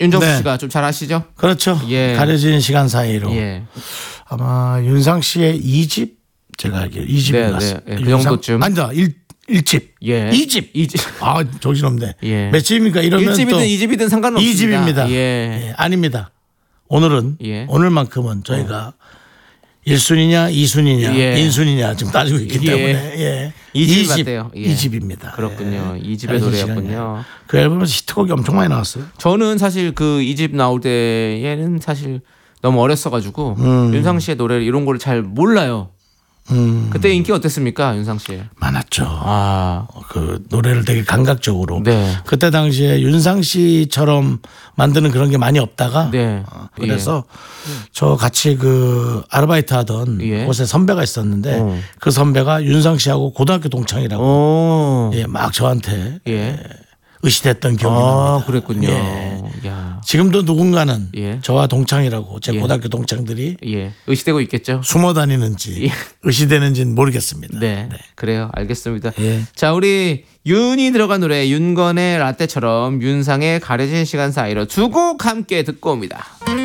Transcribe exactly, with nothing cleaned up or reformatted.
윤정수 네. 씨가 좀 잘 아시죠? 그렇죠. 예. 가려진 시간 사이로 예. 아마 윤상 씨의 이 집 제가 알기로 이 집인 네, 것 같습니다. 네. 그 정도쯤. 아니다. 일, 일 집. 예. 이 집. 이 집. 아, 정신없네. 예. 몇 집입니까? 이러면 일 집이든 또 이 집이든 상관없습니다. 이 집입니다. 예. 예, 아닙니다. 오늘은 예. 오늘만큼은 저희가 일 순위냐 이 순위냐 예. 인순위냐 지금 따지고 있기 예. 때문에 예. 이 집이 이 집, 맞대요. 예. 이 집입니다. 그렇군요. 예. 이 집의 가려진 노래였군요. 시간이에요. 그 앨범에서 히트곡이 엄청 많이 나왔어요. 저는 사실 그 이 집 나올 때에는 사실 너무 어렸어가지고 음. 윤상 씨의 노래 이런 거를 잘 몰라요. 음. 그때 인기 어땠습니까, 윤상 씨? 많았죠. 아, 그 노래를 되게 감각적으로. 네. 그때 당시에 윤상 씨처럼 만드는 그런 게 많이 없다가. 네. 어, 그래서 저 같이 그 아르바이트 하던 예. 곳에 선배가 있었는데 어. 그 선배가 윤상 씨하고 고등학교 동창이라고 오, 예, 막 저한테 예. 의시됐던 기억이 아, 납니다. 그랬군요. 예. 야, 지금도 누군가는 예. 저와 동창이라고 제 예. 고등학교 동창들이 예, 의시되고 있겠죠. 숨어 다니는지 예. 의시되는지는 모르겠습니다. 네, 그래요. 알겠습니다. 예. 자, 우리 윤이 들어간 노래 윤건의 라떼처럼 윤상의 가려진 시간 사이로 두 곡 함께 듣고 옵니다.